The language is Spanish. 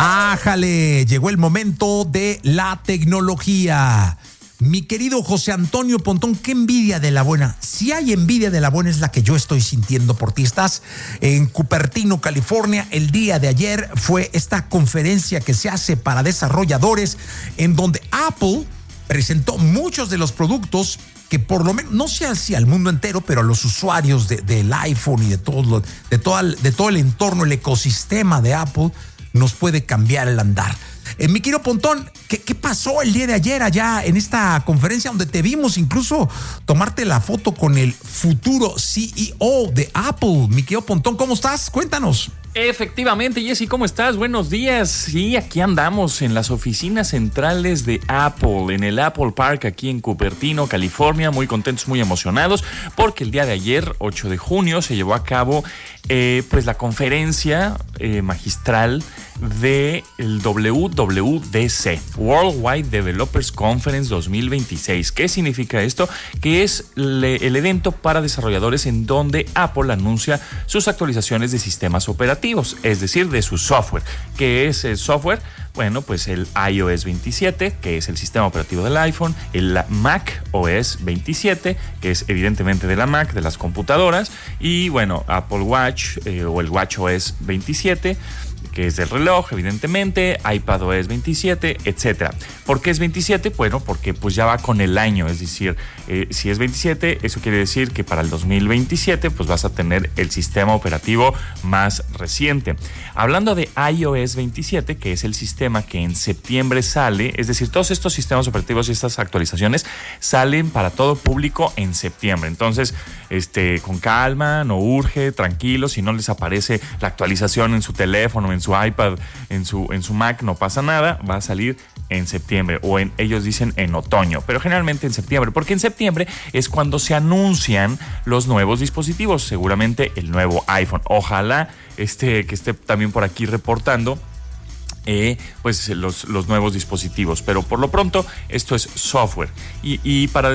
Ájale, llegó el momento de la tecnología. Mi querido José Antonio Pontón, qué envidia de la buena. Si hay envidia de la buena es la que yo estoy sintiendo por ti. Estás en Cupertino, California. El día de ayer fue esta conferencia que se hace para desarrolladores en donde Apple presentó muchos de los productos que por lo menos, no sé si al mundo entero, pero a los usuarios del iPhone y de todo el entorno, el ecosistema de Apple, nos puede cambiar el andar. Mi querido Pontón, ¿qué pasó el día de ayer allá en esta conferencia donde te vimos incluso tomarte la foto con el futuro CEO de Apple? Mi querido Pontón, ¿cómo estás? Cuéntanos. Efectivamente, Jesse, ¿cómo estás? Buenos días. Sí, aquí andamos en las oficinas centrales de Apple, en el Apple Park aquí en Cupertino, California, muy contentos, muy emocionados, porque el día de ayer, 8 de junio, se llevó a cabo pues la conferencia magistral del WWDC, Worldwide Developers Conference 2026. ¿Qué significa esto? Que es el evento para desarrolladores en donde Apple anuncia sus actualizaciones de sistemas operativos, es decir, de su software. ¿Qué es el software? Bueno, pues el iOS 27, que es el sistema operativo del iPhone, el Mac OS 27, que es evidentemente de la Mac, de las computadoras, y bueno, Apple Watch o el WatchOS 27, que es del reloj, evidentemente, iPadOS 27, etcétera. ¿Por qué es 27? Bueno, porque pues ya va con el año, es decir, si es 27, eso quiere decir que para el 2027 pues vas a tener el sistema operativo más reciente. Hablando de iOS 27, que es el sistema que en septiembre sale, es decir, todos estos sistemas operativos y estas actualizaciones salen para todo público en septiembre. Entonces, con calma, no urge, tranquilo, si no les aparece la actualización en su teléfono, en su iPad, en su Mac, no pasa nada, va a salir en septiembre o ellos dicen en otoño, pero generalmente en septiembre, porque en septiembre es cuando se anuncian los nuevos dispositivos, seguramente el nuevo iPhone. Ojalá que esté también por aquí reportando pues los nuevos dispositivos, pero por lo pronto esto es software y para